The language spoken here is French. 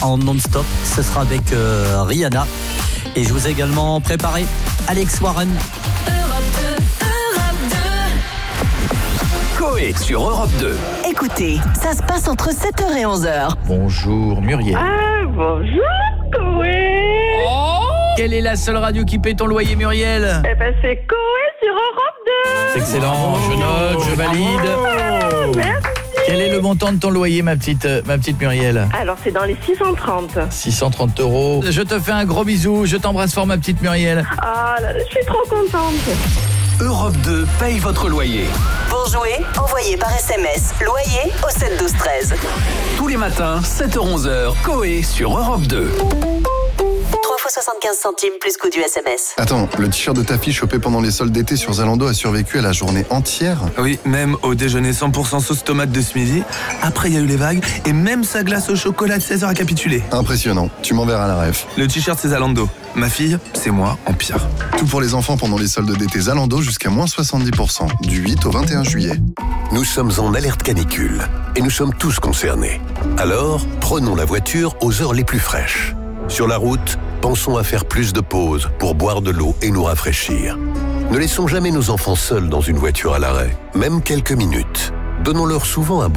en non-stop. Ce sera avec Rihanna. Et je vous ai également préparé Alex Warren. Coé sur Europe 2. Écoutez, ça se passe entre 7h et 11h. Bonjour Muriel. Ah, bonjour, Coé. Quelle est la seule radio qui paie ton loyer, Muriel? Eh ben, c'est Coé sur Europe 2. Excellent, je note, je valide. Merci. Quel est le montant de ton loyer, ma petite Muriel? Alors, c'est dans les 630. 630 €. Je te fais un gros bisou, je t'embrasse fort, ma petite Muriel. Ah là là, je suis trop contente. Europe 2 paye votre loyer. Pour jouer, envoyez par SMS loyer au 7 12 13. Tous les matins, 7h-11h, Coé sur Europe 2. 3 fois 75 centimes plus coût du SMS. Attends, le t-shirt de ta fille chopé pendant les soldes d'été sur Zalando a survécu à la journée entière? Oui, même au déjeuner 100% sauce tomate de ce midi. Après, il y a eu les vagues. Et même sa glace au chocolat de 16h a capitulé. Impressionnant, tu m'enverras la ref. Le t-shirt, c'est Zalando. Ma fille, c'est moi, en pire. Tout pour les enfants pendant les soldes d'été Zalando jusqu'à moins 70%, du 8 au 21 juillet. Nous sommes en alerte canicule et nous sommes tous concernés. Alors, prenons la voiture aux heures les plus fraîches. Sur la route, pensons à faire plus de pauses pour boire de l'eau et nous rafraîchir. Ne laissons jamais nos enfants seuls dans une voiture à l'arrêt, même quelques minutes. Donnons-leur souvent un